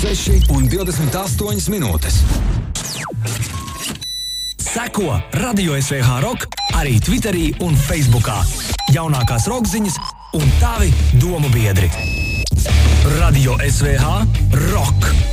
6:28 minūtes. Seko Radio SVH Rock arī Twitterī un Facebookā. Jaunākās rokziņas un tavi domu biedri. Radio SVH Rock.